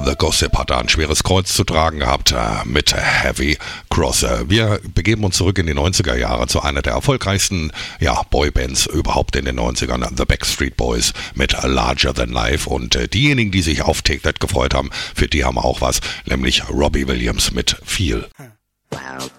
The Gossip hat da ein schweres Kreuz zu tragen gehabt mit Heavy Cross. Wir begeben uns zurück in die 90er Jahre zu einer der erfolgreichsten Boybands überhaupt in den 90ern, The Backstreet Boys mit Larger Than Life. Und diejenigen, die sich auf Take That gefreut haben, für die haben wir auch was, nämlich Robbie Williams mit Feel. Wow.